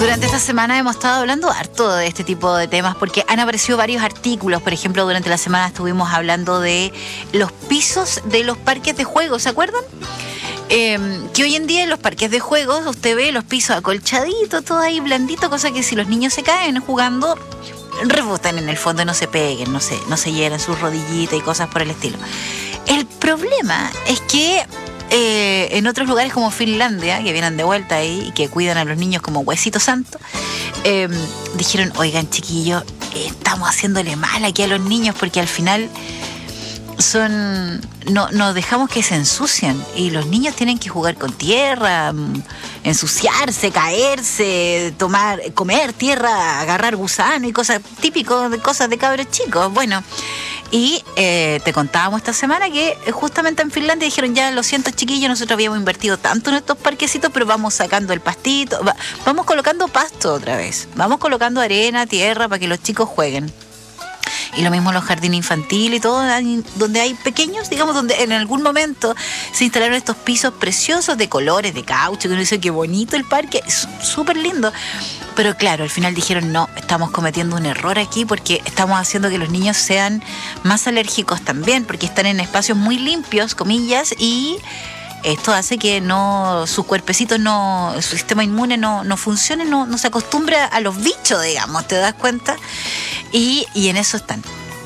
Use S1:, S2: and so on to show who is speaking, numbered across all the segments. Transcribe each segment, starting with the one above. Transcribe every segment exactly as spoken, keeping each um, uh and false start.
S1: Durante esta semana hemos estado hablando harto de este tipo de temas porque han aparecido varios artículos. Por ejemplo, durante la semana estuvimos hablando de los pisos de los parques de juegos, ¿se acuerdan? Eh, que hoy en día en los parques de juegos usted ve los pisos acolchaditos, todo ahí blandito, cosa que si los niños se caen jugando, rebotan en el fondo y no se peguen, no se, no se hieran sus rodillitas y cosas por el estilo. El problema es que Eh, en otros lugares como Finlandia, que vienen de vuelta ahí y que cuidan a los niños como huesito santo, eh, dijeron, oigan chiquillos, eh, estamos haciéndole mal aquí a los niños porque al final son no, no dejamos que se ensucian y los niños tienen que jugar con tierra, ensuciarse, caerse, tomar, comer tierra, agarrar gusano y cosas típicas de cosas de cabros chicos. Bueno, y eh, te contábamos esta semana que justamente en Finlandia dijeron, ya lo siento chiquillos, nosotros habíamos invertido tanto en estos parquecitos, pero vamos sacando el pastito, va, vamos colocando pasto otra vez, vamos colocando arena, tierra para que los chicos jueguen. Y lo mismo en los jardines infantiles y todo, donde hay pequeños, digamos, donde en algún momento se instalaron estos pisos preciosos de colores, de caucho, que uno dice, qué bonito el parque, es súper lindo. Pero claro, al final dijeron, no, estamos cometiendo un error aquí porque estamos haciendo que los niños sean más alérgicos también, porque están en espacios muy limpios, comillas, y esto hace que no su cuerpecito, no su sistema inmune no, no funcione, no, no se acostumbra a los bichos, digamos, ¿te das cuenta? Y, y en eso están.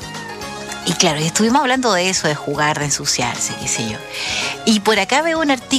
S1: Y claro, y estuvimos hablando de eso, de jugar, de ensuciarse, qué sé yo. Y por acá veo un artículo